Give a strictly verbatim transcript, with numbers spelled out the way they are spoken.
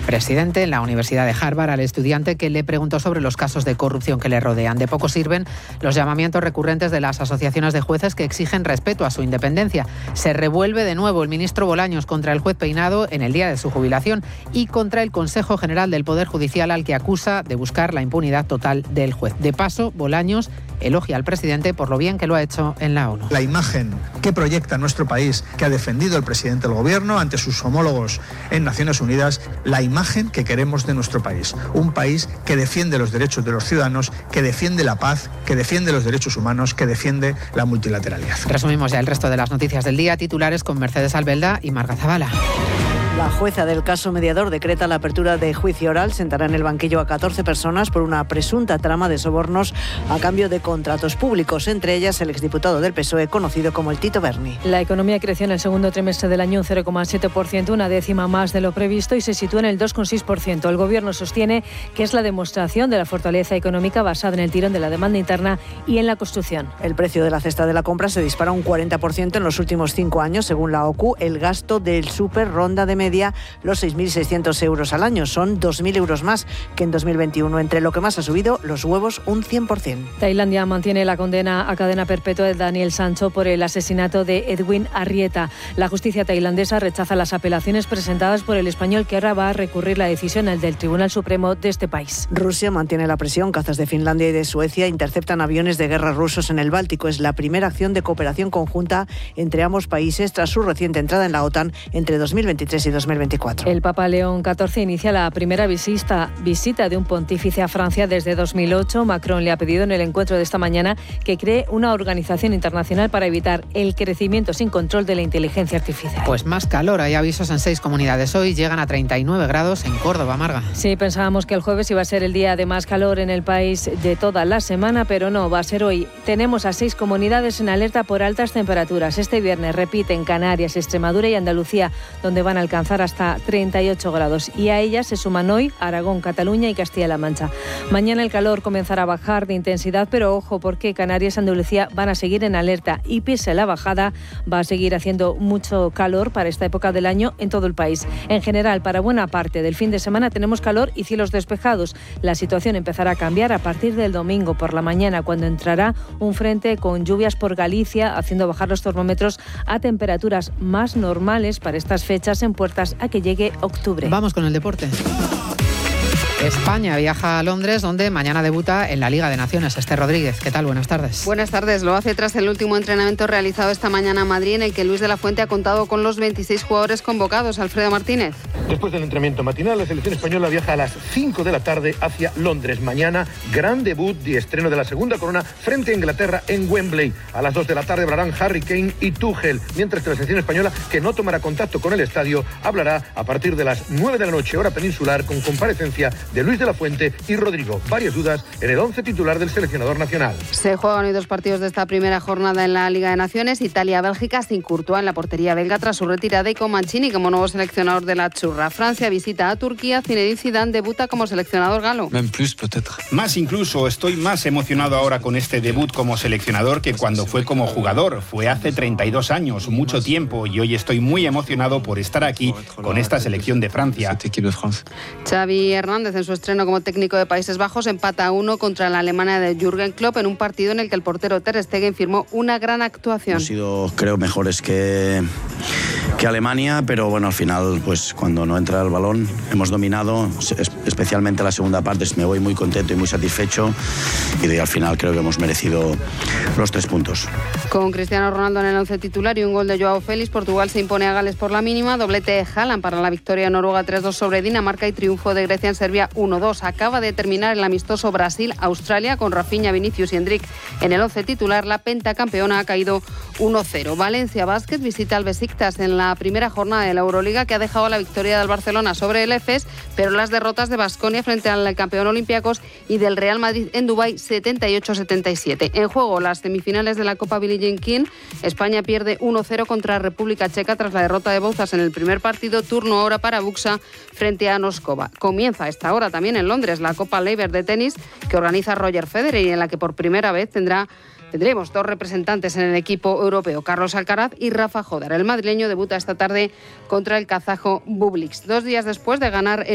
presidente en la Universidad de Harvard al estudiante que le preguntó sobre los casos de corrupción que le rodean. De poco sirven los llamamientos recurrentes de las asociaciones de jueces que exigen respeto a su independencia. Se revuelve de nuevo el ministro Bolaños contra el juez Peinado en el día de su jubilación y contra el Consejo General del Poder Judicial, al que acusa de buscar la impunidad total del juez. De paso, Bolaños elogia al presidente por lo bien que lo ha hecho en la ONU. La imagen que proyecta nuestro país, que ha defendido el presidente del gobierno ante sus homólogos en Naciones Unidas, la imagen que queremos de nuestro país. Un país que defiende los derechos de los ciudadanos, que defiende la paz, que defiende los derechos humanos, que defiende la multilateralidad. Resumimos ya el resto de las noticias del día. Titulares con Mercedes Albelda y Marga Zabala. La jueza del caso Mediador decreta la apertura de juicio oral. Sentará en el banquillo a catorce personas por una presunta trama de sobornos a cambio de contratos públicos, entre ellas el exdiputado del P S O E conocido como el Tito Berni. La economía creció en el segundo trimestre del año un cero coma siete por ciento, una décima más de lo previsto, y se sitúa en el dos coma seis por ciento. El Gobierno sostiene que es la demostración de la fortaleza económica basada en el tirón de la demanda interna y en la construcción. El precio de la cesta de la compra se dispara un cuarenta por ciento en los últimos cinco años. Según la O C U, el gasto del súper ronda de media los seis mil seiscientos euros al año. Son dos mil euros más que en dos mil veintiuno. Entre lo que más ha subido, los huevos un cien por ciento. Tailandia mantiene la condena a cadena perpetua de Daniel Sancho por el asesinato de Edwin Arrieta. La justicia tailandesa rechaza las apelaciones presentadas por el español, que ahora va a recurrir la decisión al del Tribunal Supremo de este país. Rusia mantiene la presión. Cazas de Finlandia y de Suecia interceptan aviones de guerra rusos en el Báltico. Es la primera acción de cooperación conjunta entre ambos países tras su reciente entrada en la OTAN entre dos mil veintitrés y dos mil veinticuatro. El Papa León catorce inicia la primera visita, visita de un pontífice a Francia desde dos mil ocho. Macron le ha pedido en el encuentro de esta mañana que cree una organización internacional para evitar el crecimiento sin control de la inteligencia artificial. Pues más calor. Hay avisos en seis comunidades hoy. Llegan a treinta y nueve grados en Córdoba, Marga. Sí, pensábamos que el jueves iba a ser el día de más calor en el país de toda la semana, pero no, va a ser hoy. Tenemos a seis comunidades en alerta por altas temperaturas. Este viernes repiten Canarias, Extremadura y Andalucía, donde van a alcanzar hasta treinta y ocho grados, y a ellas se suman hoy Aragón, Cataluña y Castilla-La Mancha. Mañana el calor comenzará a bajar de intensidad, pero ojo, porque Canarias y Andalucía van a seguir en alerta, y pese a la bajada va a seguir haciendo mucho calor para esta época del año en todo el país. En general, para buena parte del fin de semana tenemos calor y cielos despejados. La situación empezará a cambiar a partir del domingo por la mañana, cuando entrará un frente con lluvias por Galicia, haciendo bajar los termómetros a temperaturas más normales para estas fechas, en puertas a que llegue octubre. Vamos con el deporte. España viaja a Londres, donde mañana debuta en la Liga de Naciones. Esther Rodríguez, ¿qué tal? Buenas tardes. Buenas tardes. Lo hace tras el último entrenamiento realizado esta mañana en Madrid, en el que Luis de la Fuente ha contado con los veintiséis jugadores convocados. Alfredo Martínez. Después del entrenamiento matinal, la selección española viaja a las cinco de la tarde hacia Londres. Mañana, gran debut y estreno de la segunda corona frente a Inglaterra en Wembley. A las dos de la tarde hablarán Harry Kane y Tuchel, mientras que la selección española, que no tomará contacto con el estadio, hablará a partir de las nueve de la noche, hora peninsular, con comparecencia de Luis de la Fuente y Rodrigo. Varias dudas en el once titular del seleccionador nacional. Se juegan hoy dos partidos de esta primera jornada en la Liga de Naciones. Italia-Bélgica, sin Courtois en la portería belga tras su retirada y con Mancini como nuevo seleccionador de la churra. Francia visita a Turquía. Zinedine Zidane debuta como seleccionador galo. Más incluso, estoy más emocionado ahora con este debut como seleccionador que cuando fue como jugador. Fue hace treinta y dos años, mucho tiempo, y hoy estoy muy emocionado por estar aquí con esta selección de Francia. Xavi Hernández, en su estreno como técnico de Países Bajos, empata a uno contra la Alemania de Jürgen Klopp en un partido en el que el portero Ter Stegen firmó una gran actuación. Hemos sido, creo, mejores que, que Alemania, pero bueno, al final, pues cuando no entra el balón, hemos dominado, especialmente la segunda parte. Me voy muy contento y muy satisfecho, y de, al final creo que hemos merecido los tres puntos. Con Cristiano Ronaldo en el once titular y un gol de Joao Félix, Portugal se impone a Gales por la mínima. Doblete de Haaland para la victoria de Noruega tres dos sobre Dinamarca y triunfo de Grecia en Serbia uno dos. Acaba de terminar el amistoso Brasil-Australia con Rafinha, Vinicius y Endrick en el once titular. La pentacampeona ha caído uno cero. Valencia Basket visita al Besiktas en la primera jornada de la Euroliga, que ha dejado la victoria del Barcelona sobre el Efes, pero las derrotas de Baskonia frente al campeón Olympiacos y del Real Madrid en Dubái setenta y ocho a setenta y siete. En juego las semifinales de la Copa Billie Jean King. España pierde uno cero contra República Checa tras la derrota de Bouzas en el primer partido. Turno ahora para Buxa frente a Noskova. Comienza a esta hora también en Londres la Copa Laver de tenis, que organiza Roger Federer y en la que por primera vez tendrá Tendremos dos representantes en el equipo europeo, Carlos Alcaraz y Rafa Jodar. El madrileño debuta esta tarde contra el kazajo Bublik. Dos días después de ganar el